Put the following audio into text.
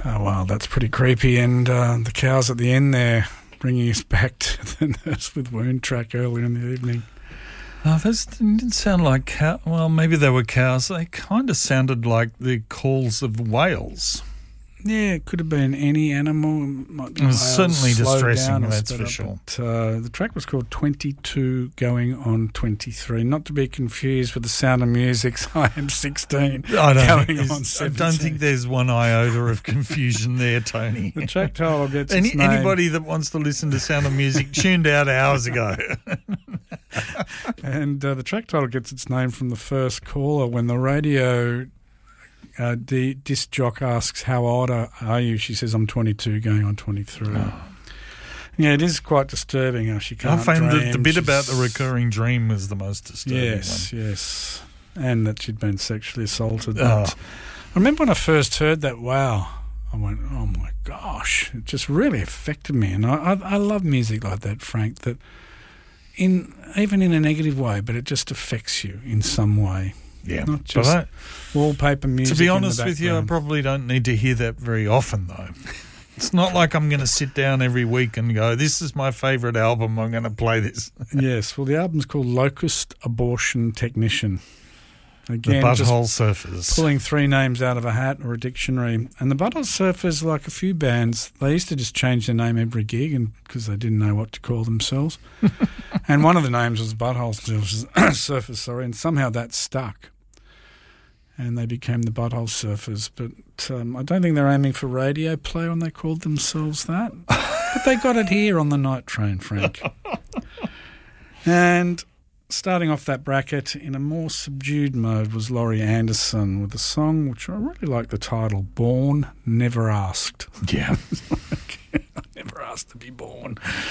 Oh, wow, that's pretty creepy. And the cows at the end there, bringing us back to the Nurse with Wound track earlier in the evening. Oh, those didn't sound like cows. Well, maybe they were cows. They kind of sounded like the calls of whales. Yeah, it could have been any animal. It was certainly distressing, that's for sure. But, the track was called 22 Going on 23, not to be confused with the Sound of Music's I Am 16 going on 17. I don't think there's one iota of confusion there, Tony. The track title gets its name. Anybody that wants to listen to Sound of Music tuned out hours ago. And the track title gets its name from the first caller when the radio disc jock asks, how old are you? She says, I'm 22 going on 23. Oh. Yeah, it is quite disturbing how she can't I found dream. that the bit about the recurring dream was the most disturbing one. Yes. And that she'd been sexually assaulted. I remember when I first heard that, wow, I went, oh my gosh. It just really affected me. And I love music like that, Frank, that even in a negative way, but it just affects you in some way. Yeah, not just wallpaper music. To be honest with you, I probably don't need to hear that very often, though. It's not like I'm going to sit down every week and go, this is my favourite album, I'm going to play this. Yes, well, the album's called Locust Abortion Technician. Again, the Butthole Surfers. Pulling three names out of a hat or a dictionary. And the Butthole Surfers, like a few bands, they used to just change their name every gig because they didn't know what to call themselves. And one of the names was Butthole Surfers, and somehow that stuck. And they became the Butthole Surfers. But I don't think they're aiming for radio play when they called themselves that. But they got it here on the Night Train, Frank. And starting off that bracket in a more subdued mode was Laurie Anderson with a song which I really like the title, Born, Never Asked. Yeah. I never asked to be born.